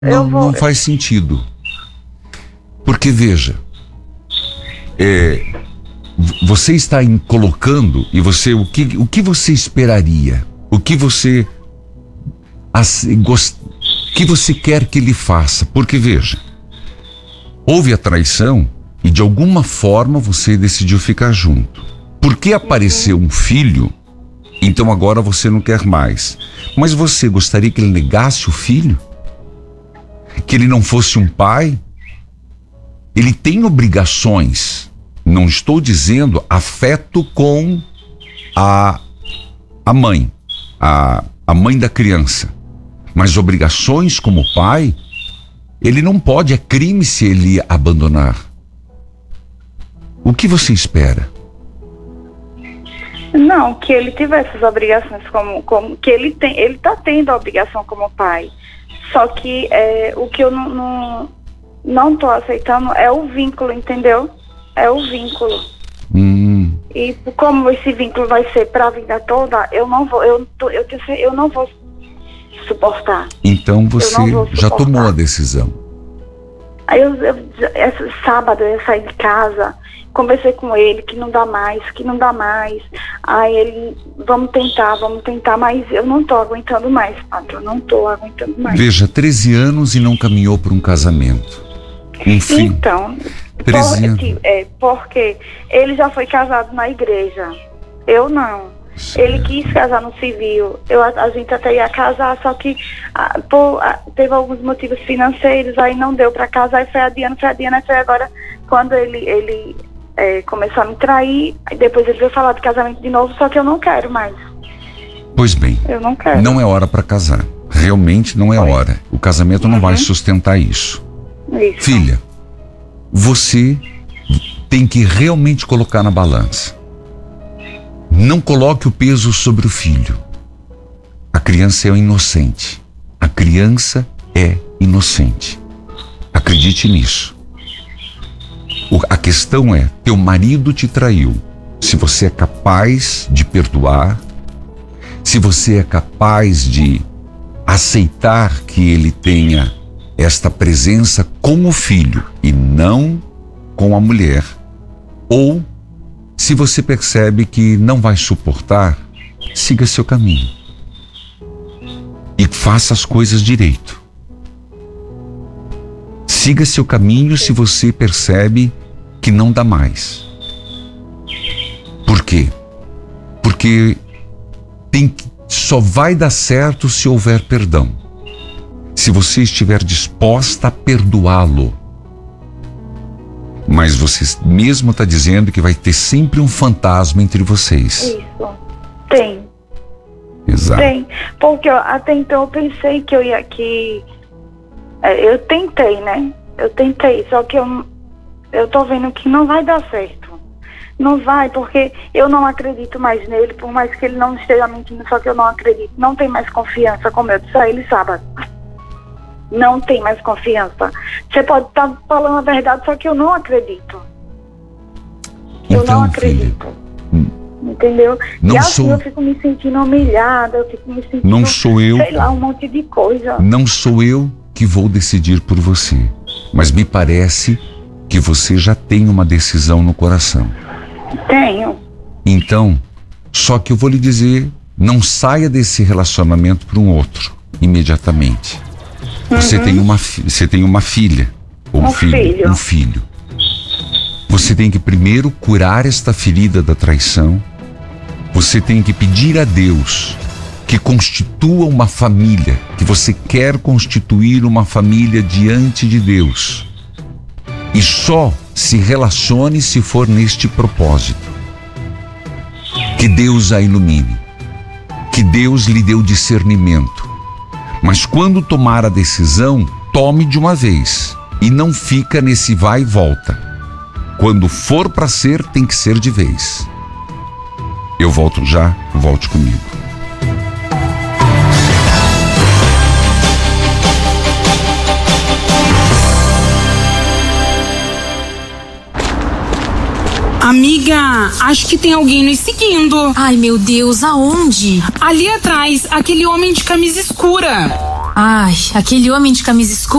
não faz sentido. Porque, veja, você está colocando, e o que você esperaria? O que você quer que ele faça? Porque, veja, houve a traição e de alguma forma você decidiu ficar junto. Porque apareceu um filho, então agora você não quer mais. Mas você gostaria que ele negasse o filho? Que ele não fosse um pai? Ele tem obrigações. Não estou dizendo afeto com a mãe, a mãe da criança. Mas obrigações como pai, ele não pode, é crime se ele abandonar. O que você espera? Não, que ele tivesse essas obrigações como que ele está tendo a obrigação como pai. Só que o que eu não tô aceitando é o vínculo, entendeu? É o vínculo. E como esse vínculo vai ser para a vida toda, eu não vou suportar. Então você já tomou a decisão. Aí esse sábado eu saí de casa, conversei com ele que não dá mais. Aí ele, vamos tentar, mas eu não tô aguentando mais, Pato, eu não tô aguentando mais. Veja, 13 anos e não caminhou para um casamento. Enfim. Então, 13 anos. Porque ele já foi casado na igreja, eu não. Ele quis casar no civil, a gente até ia casar, só que teve alguns motivos financeiros, aí não deu para casar, aí foi adiando, foi agora quando ele começou a me trair, aí depois ele veio falar de casamento de novo, só que eu não quero mais. Pois bem, eu não quero. Não é hora para casar, realmente não é hora. O casamento não vai sustentar isso. Filha, você tem que realmente colocar na balança. Não coloque o peso sobre o filho. A criança é inocente. A criança é inocente. Acredite nisso. A questão é, teu marido te traiu. Se você é capaz de perdoar, se você é capaz de aceitar que ele tenha esta presença com o filho e não com a mulher, ou se você percebe que não vai suportar, siga seu caminho e faça as coisas direito. Siga seu caminho se você percebe que não dá mais. Por quê? Porque só vai dar certo se houver perdão. Se você estiver disposta a perdoá-lo. Mas você mesmo está dizendo que vai ter sempre um fantasma entre vocês. Isso. Tem. Exato. Tem. Porque até então eu pensei que eu tentei, né? Eu tentei, só que eu tô vendo que não vai dar certo. Não vai, porque eu não acredito mais nele, por mais que ele não esteja mentindo, só que eu não acredito. Não tem mais confiança, como eu disse a ele sábado. Não tem mais confiança. Você pode estar falando a verdade, só que eu não acredito. Eu não acredito. Filha, entendeu? E assim eu fico me sentindo humilhada, eu fico me sentindo, não sou eu, sei lá, um monte de coisa. Não sou eu que vou decidir por você, mas me parece que você já tem uma decisão no coração. Tenho. Então, só que eu vou lhe dizer, não saia desse relacionamento para um outro imediatamente. Você tem uma filha, ou um filho. Você tem que primeiro curar esta ferida da traição. Você tem que pedir a Deus que constitua uma família, que você quer constituir uma família diante de Deus. E só se relacione se for neste propósito. Que Deus a ilumine. Que Deus lhe dê o discernimento. Mas quando tomar a decisão, tome de uma vez. E não fica nesse vai e volta. Quando for para ser, tem que ser de vez. Eu volto já, volte comigo. Amiga, acho que tem alguém nos seguindo. Ai, meu Deus, aonde? Ali atrás, aquele homem de camisa escura. Ai, aquele homem de camisa escura